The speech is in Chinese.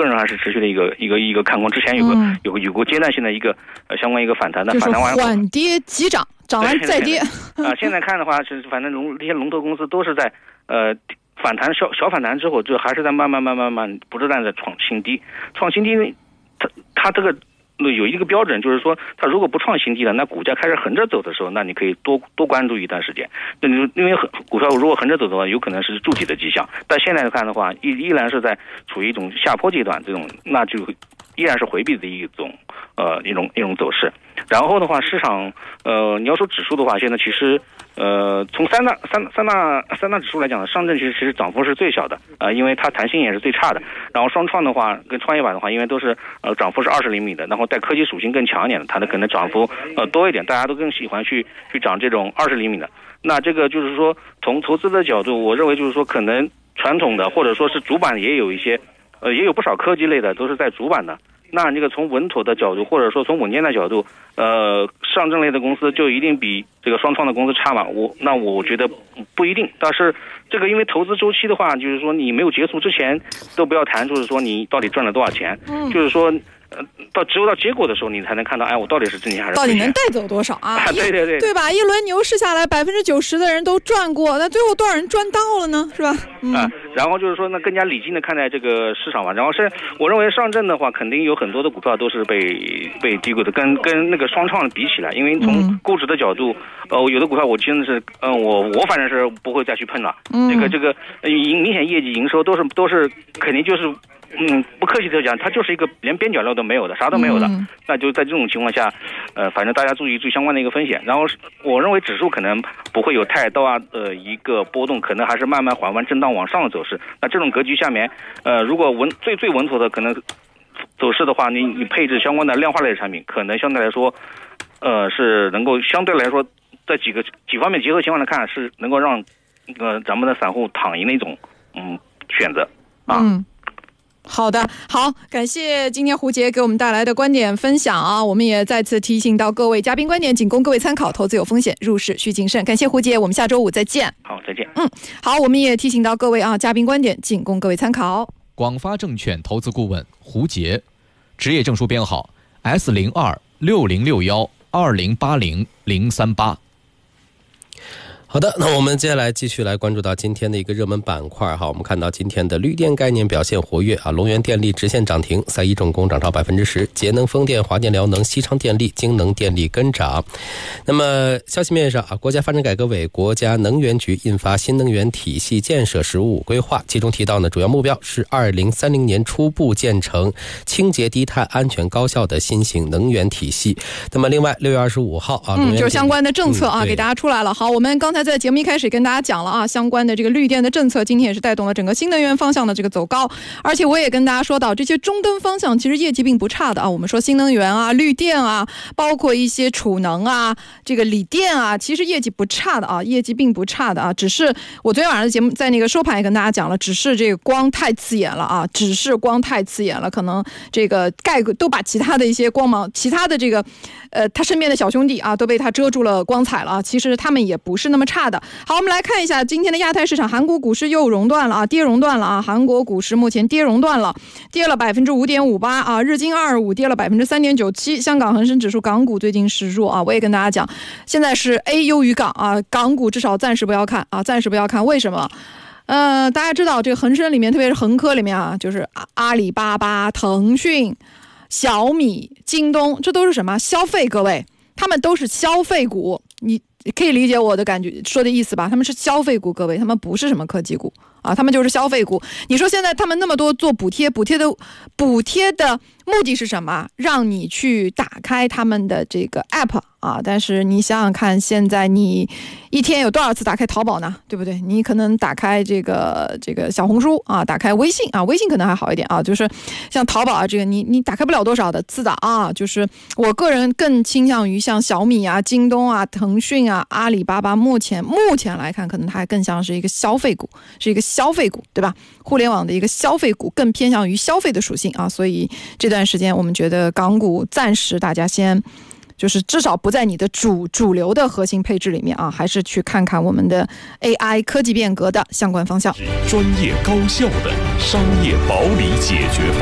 个人还是持续的一个看空。之前有过阶段性的一个相关一个反弹的， 就是反弹完缓跌急涨，涨完再跌。 现在看的话是，反正这些龙头公司都是在反弹小反弹之后，就还是在慢慢不断的创新低。创新低，它这个有一个标准，就是说它如果不创新低了，那股价开始横着走的时候，那你可以多关注一段时间。那因为股票如果横着走的话，有可能是筑底的迹象。但现在看的话，依然是在处于一种下坡阶段，这种那就依然是回避的一种走势。然后的话，市场你要说指数的话，现在其实从三大指数来讲，上证其实涨幅是最小的，因为它弹性也是最差的。然后双创的话跟创业板的话，因为都是涨幅是20厘米的，然后带科技属性更强一点的，它的可能涨幅多一点，大家都更喜欢去涨这种20厘米的。那这个就是说，从投资的角度，我认为就是说，可能传统的或者说是主板也有一些，也有不少科技类的都是在主板的。那这个从稳妥的角度，或者说从稳健的角度，上证类的公司就一定比这个双创的公司差吗？我觉得不一定。但是这个因为投资周期的话，就是说你没有结束之前，都不要谈，就是说你到底赚了多少钱，就是说。只有到结果的时候，你才能看到，哎，我到底是挣钱还是到底能带走多少啊？ 对， 对吧？一轮牛市下来，90%的人都赚过，那最后多少人赚到了呢？是吧？ 然后就是说，那更加理性的看待这个市场吧。然后我认为上证的话，肯定有很多的股票都是被低估的，跟那个双创比起来，因为从估值的角度，有的股票我真的是，我反正是不会再去碰了。这个明显业绩营收都是肯定就是。不客气的讲，它就是一个连边角料都没有的，啥都没有的。那就在这种情况下，反正大家注意相关的一个风险。然后我认为指数可能不会有太大的一个波动，可能还是慢慢缓慢震荡往上的走势。那这种格局下面，如果最稳妥的可能走势的话，你配置相关的量化类的产品，可能相对来说，是能够相对来说在几方面结合情况来看，是能够让咱们的散户躺赢的一种选择啊。 好的，好，感谢今天胡杰给我们带来的观点分享啊！我们也再次提醒到各位，嘉宾观点仅供各位参考，投资有风险，入市需谨慎。感谢胡杰，我们下周五再见。 好，再见。 好，我们也提醒到各位啊，嘉宾观点仅供各位参考。 广发证券投资顾问胡杰，职业证书编号 S02-6061-2080-038。 好的，那我们接下来继续来关注到今天的一个热门板块哈。我们看到今天的绿电概念表现活跃啊，龙源电力直线涨停，赛一重工涨超 10%， 节能风电、华电辽能、西昌电力、京能电力跟涨。那么消息面上啊，国家发展改革委、国家能源局印发新能源体系建设实务规划，其中提到呢，主要目标是2030年初步建成清洁低碳、安全高效的新型能源体系。那么另外6月25号啊， 就是相关的政策啊，给大家出来了。好，我们刚才在节目一开始跟大家讲了啊，相关的这个绿电的政策，今天也是带动了整个新能源方向的这个走高。而且我也跟大家说到，这些中灯方向其实业绩并不差的啊。我们说新能源啊、绿电啊，包括一些储能啊、这个锂电啊，其实业绩不差的啊，业绩并不差的啊。只是我昨天晚上的节目在那个收盘也跟大家讲了，只是这个光太刺眼了啊，只是光太刺眼了，可能这个盖都把其他的一些光芒，其他的这个他身边的小兄弟啊，都被他遮住了光彩了啊。其实他们也不是那么差的。好，我们来看一下今天的亚太市场，韩国股市又熔断了啊，跌熔断了啊，韩国股市目前跌熔断了，跌了 5.58% 啊，日经225跌了 3.97%， 香港恒生指数港股最近是弱啊，我也跟大家讲，现在是 A 优于港啊，港股至少暂时不要看啊，暂时不要看，为什么？大家知道这个恒生里面，特别是恒科里面啊，就是阿里巴巴、腾讯、小米、京东，这都是什么？消费，各位，他们都是消费股，你可以理解我的感觉说的意思吧？他们是消费股，各位，他们不是什么科技股啊，他们就是消费股。你说现在他们那么多做补贴的目的是什么？让你去打开他们的这个 app 啊，但是你想想看，现在你一天有多少次打开淘宝呢？对不对？你可能打开这个小红书啊，打开微信啊，微信可能还好一点啊，就是像淘宝啊，这个你打开不了多少的次的啊。就是我个人更倾向于像小米啊、京东啊、腾讯啊、阿里巴巴，目前来看，可能它还更像是一个消费股，是一个消费股，对吧？互联网的一个消费股，更偏向于消费的属性啊。所以这段时间我们觉得港股暂时大家先就是至少不在你的主流的核心配置里面啊，还是去看看我们的 AI 科技变革的相关方向， 专业高效的商业保理解决方案。